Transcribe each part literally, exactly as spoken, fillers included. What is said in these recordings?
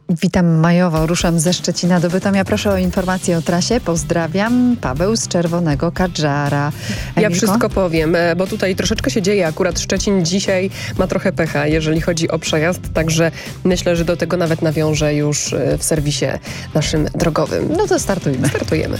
Witam majowo, ruszam ze Szczecina do Bytomia. Proszę o informację o trasie. Pozdrawiam, Paweł z Czerwonego Kadżara. Ja Emilko? wszystko powiem, bo tutaj troszeczkę się dzieje. Akurat Szczecin dzisiaj ma trochę pecha, jeżeli chodzi o przejazd, także myślę, że do tego nawet nawiążę już w serwisie naszym drogowym. No to startujmy. Startujemy.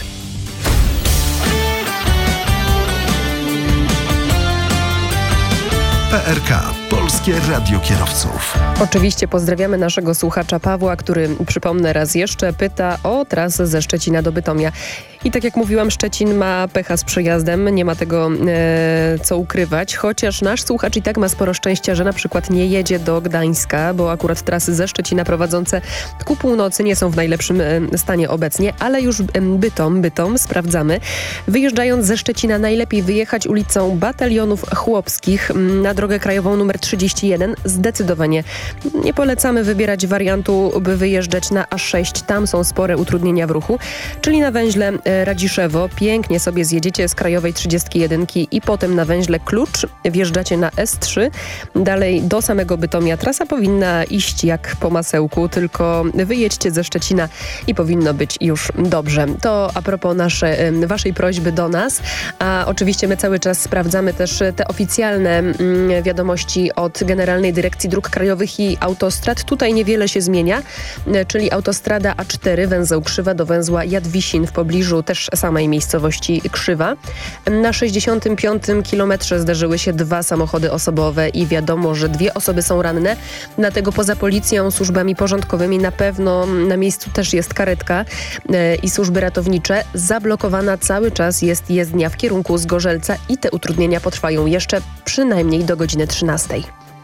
P R K. Polskie Radio Kierowców. Oczywiście pozdrawiamy naszego słuchacza Pawła, który, przypomnę raz jeszcze, pyta o trasę ze Szczecina do Bytomia. I tak jak mówiłam, Szczecin ma pecha z przejazdem, nie ma tego e, co ukrywać, chociaż nasz słuchacz i tak ma sporo szczęścia, że na przykład nie jedzie do Gdańska, bo akurat trasy ze Szczecina prowadzące ku północy nie są w najlepszym e, stanie obecnie, ale już e, Bytom, Bytom, sprawdzamy. Wyjeżdżając ze Szczecina najlepiej wyjechać ulicą Batalionów Chłopskich na drogę krajową numer trzydzieści jeden. Zdecydowanie nie polecamy wybierać wariantu, by wyjeżdżać na A sześć. Tam są spore utrudnienia w ruchu, czyli na węźle Radziszewo. Pięknie sobie zjedziecie z krajowej trzydziestki jeden i potem na węźle Klucz wjeżdżacie na S trzy. Dalej do samego Bytomia. Trasa powinna iść jak po masełku, tylko wyjedźcie ze Szczecina i powinno być już dobrze. To a propos nasze, waszej prośby do nas. A oczywiście my cały czas sprawdzamy też te oficjalne mm, wiadomości od Generalnej Dyrekcji Dróg Krajowych i Autostrad. Tutaj niewiele się zmienia, czyli autostrada A cztery, węzeł Krzywa do węzła Jadwisin w pobliżu też samej miejscowości Krzywa. Na sześćdziesiątym piątym kilometrze zdarzyły się dwa samochody osobowe i wiadomo, że dwie osoby są ranne. Dlatego poza policją, służbami porządkowymi na pewno na miejscu też jest karetka e, i służby ratownicze. Zablokowana cały czas jest jezdnia w kierunku Zgorzelca i te utrudnienia potrwają jeszcze przynajmniej do godziny trzynastej.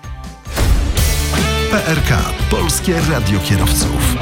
P R K. Polskie Radio Kierowców.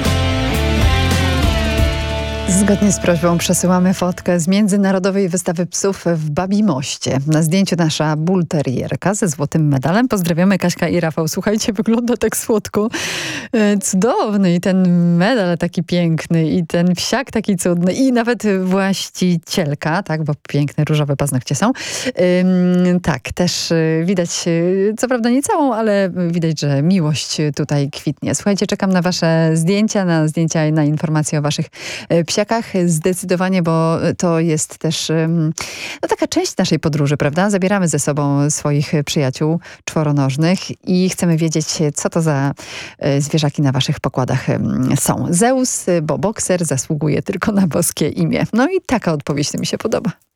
Zgodnie z prośbą przesyłamy fotkę z Międzynarodowej Wystawy Psów w Babimoście. Na zdjęciu nasza bulterierka ze złotym medalem. Pozdrawiamy, Kaśka i Rafał. Słuchajcie, wygląda tak słodko. E, cudowny i ten medal taki piękny i ten psiak taki cudny i nawet właścicielka, tak, bo piękne różowe paznokcie są. Ym, tak, też widać, co prawda nie całą, ale widać, że miłość tutaj kwitnie. Słuchajcie, czekam na wasze zdjęcia, na zdjęcia, na informacje o waszych psiakach. Zdecydowanie, bo to jest też no, taka część naszej podróży, prawda? Zabieramy ze sobą swoich przyjaciół czworonożnych i chcemy wiedzieć, co to za zwierzaki na waszych pokładach są. Zeus, bo bokser zasługuje tylko na boskie imię. No i taka odpowiedź mi się podoba.